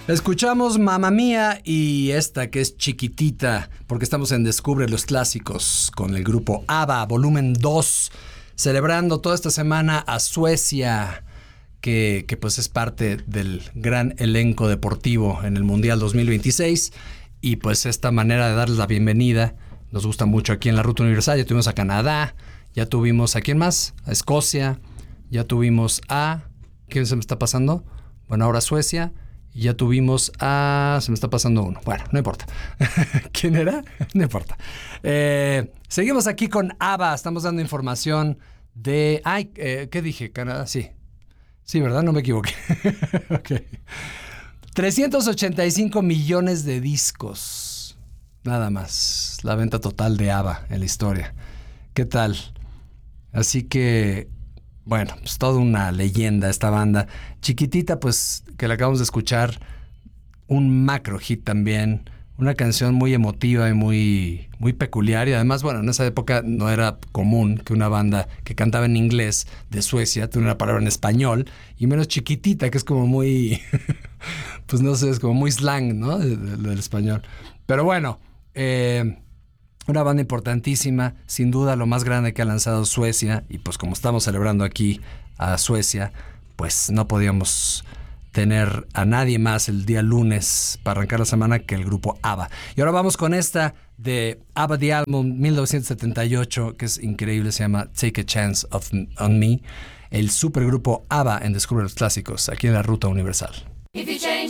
Escuchamos Mamma Mía y esta que es Chiquitita, porque estamos en Descubre los Clásicos con el grupo ABBA, volumen 2, celebrando toda esta semana a Suecia, que pues es parte del gran elenco deportivo en el Mundial 2026. Y pues esta manera de darles la bienvenida nos gusta mucho aquí en la Ruta Universal. Ya tuvimos a Canadá, ya tuvimos a ¿quién más? A Escocia, ya tuvimos a... ¿quién se me está pasando? Bueno, ahora Suecia. Y ya tuvimos a... se me está pasando uno. Bueno, no importa. ¿Quién era? No importa. Seguimos aquí con ABBA. Estamos dando información de... ¿qué dije? Canadá, sí. Sí, ¿verdad? No me equivoqué. Ok. 385 millones de discos. Nada más. La venta total de ABBA en la historia. ¿Qué tal? Así que... bueno, pues toda una leyenda esta banda. Chiquitita, pues, que la acabamos de escuchar, un macro hit también, una canción muy emotiva y muy peculiar. Y además, bueno, en esa época no era común que una banda que cantaba en inglés de Suecia tuviera una palabra en español, y menos Chiquitita, que es como muy, pues no sé, es como muy slang, ¿no? Del español. Pero bueno, una banda importantísima, sin duda lo más grande que ha lanzado Suecia, y pues como estamos celebrando aquí a Suecia, pues no podíamos tener a nadie más el día lunes para arrancar la semana que el grupo ABBA. Y ahora vamos con esta de ABBA, The Album 1978, que es increíble, se llama Take a Chance on Me, el supergrupo ABBA en Descubre los Clásicos, aquí en la Ruta Universal.